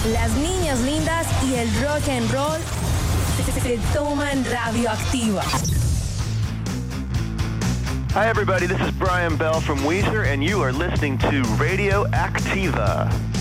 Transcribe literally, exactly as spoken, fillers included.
las niñas lindas y el rock and roll se, se toman radioactiva. Hi everybody, this is Brian Bell from Weezer and you are listening to Radio Activa.